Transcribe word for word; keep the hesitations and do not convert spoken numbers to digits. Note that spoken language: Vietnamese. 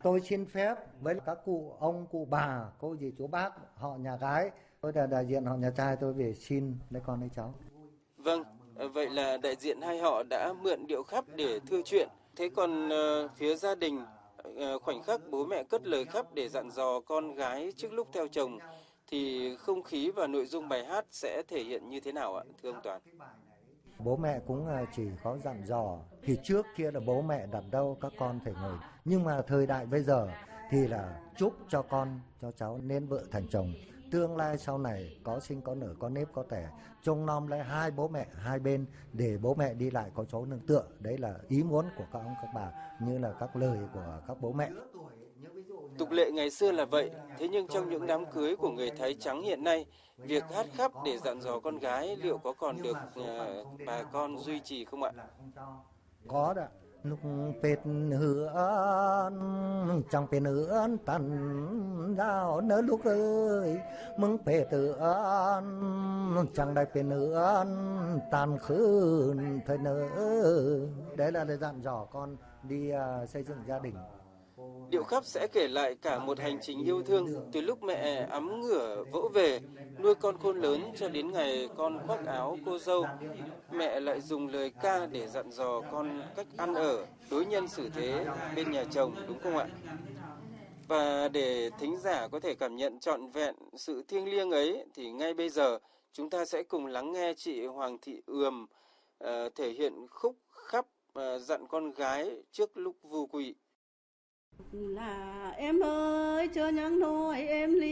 Tôi xin phép với các cụ ông, cụ bà, cô dì chú bác, họ nhà gái, tôi là đại diện họ nhà trai, tôi về xin lấy con lấy cháu. Vâng, vậy là đại diện hai họ đã mượn điệu khắp để thưa chuyện. Thế còn uh, phía gia đình, uh, khoảnh khắc bố mẹ cất lời khắp để dặn dò con gái trước lúc theo chồng, thì không khí và nội dung bài hát sẽ thể hiện như thế nào ạ, thưa ông Toàn? Bố mẹ cũng chỉ có dặn dò, thì trước kia là bố mẹ đặt đâu các con phải ngồi. Nhưng mà thời đại bây giờ thì là chúc cho con, cho cháu nên vợ thành chồng. Tương lai sau này có sinh có nở, có nếp có tẻ, trông nom lấy hai bố mẹ hai bên để bố mẹ đi lại có chỗ nương tựa. Đấy là ý muốn của các ông các bà, như là các lời của các bố mẹ. Tục lệ ngày xưa là vậy, thế nhưng trong những đám cưới của người Thái trắng hiện nay, việc hát khắp để dặn dò con gái liệu có còn được uh, bà con duy trì không ạ? Có đó. Lúc phết hứa chẳng phết hứa tần giao nỡ lúc ơi mừng phết hứa chẳng đại phết hứa tàn khứ thời nỡ. Đấy là để dặn dò con đi uh, xây dựng gia đình. Điệu khắp sẽ kể lại cả một hành trình yêu thương, từ lúc mẹ ấm ngửa vỗ về, nuôi con khôn lớn cho đến ngày con khoác áo cô dâu. Mẹ lại dùng lời ca để dặn dò con cách ăn ở, đối nhân xử thế bên nhà chồng, đúng không ạ? Và để thính giả có thể cảm nhận trọn vẹn sự thiêng liêng ấy, thì ngay bây giờ chúng ta sẽ cùng lắng nghe chị Hoàng Thị Ườm uh, thể hiện khúc khắp uh, dặn con gái trước lúc vu quỵ. Là em ơi, chớ nhắn nói em ly